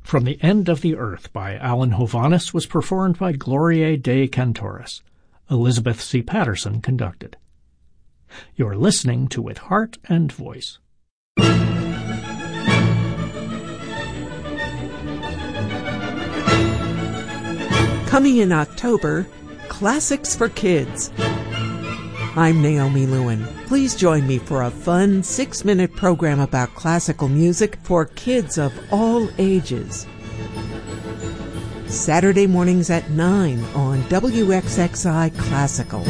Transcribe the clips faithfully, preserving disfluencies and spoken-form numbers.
From the End of the Earth by Alan Hovhaness was performed by Gloria de Cantores. Elizabeth C. Patterson conducted. You're listening to With Heart and Voice. Coming in October, Classics for Kids. I'm Naomi Lewin. Please join me for a fun six-minute program about classical music for kids of all ages. Saturday mornings at nine on W X X I Classical.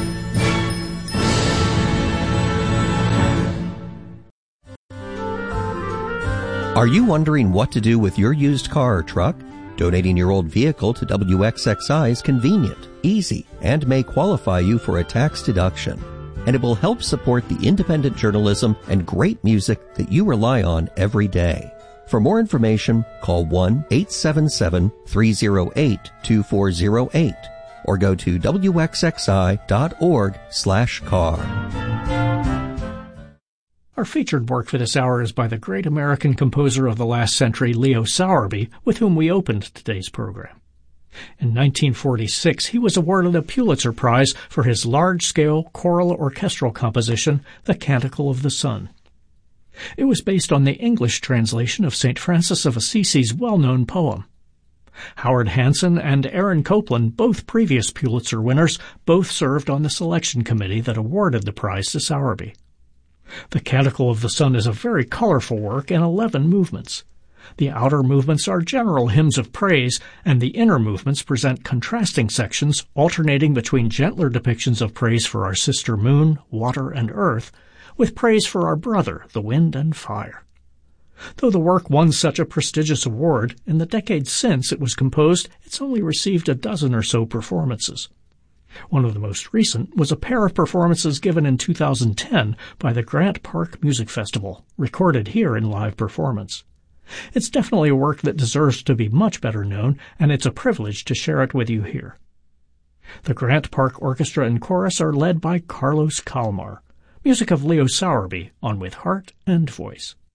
Are you wondering what to do with your used car or truck? Donating your old vehicle to W X X I is convenient, easy, and may qualify you for a tax deduction. And it will help support the independent journalism and great music that you rely on every day. For more information, call one eight seven seven, three oh eight, two four oh eight or go to W X X I dot org slash car. Our featured work for this hour is by the great American composer of the last century, Leo Sowerby, with whom we opened today's program. In nineteen forty-six, he was awarded a Pulitzer Prize for his large-scale choral orchestral composition, The Canticle of the Sun. It was based on the English translation of Saint Francis of Assisi's well-known poem. Howard Hanson and Aaron Copland, both previous Pulitzer winners, both served on the selection committee that awarded the prize to Sowerby. The Canticle of the Sun is a very colorful work in eleven movements. The outer movements are general hymns of praise, and the inner movements present contrasting sections alternating between gentler depictions of praise for our sister moon, water, and earth, with praise for our brother, the wind and fire. Though the work won such a prestigious award, in the decades since it was composed, it's only received a dozen or so performances. One of the most recent was a pair of performances given in two thousand ten by the Grant Park Music Festival, recorded here in live performance. It's definitely a work that deserves to be much better known, and it's a privilege to share it with you here. The Grant Park Orchestra and Chorus are led by Carlos Kalmar. Music of Leo Sowerby on With Heart and Voice.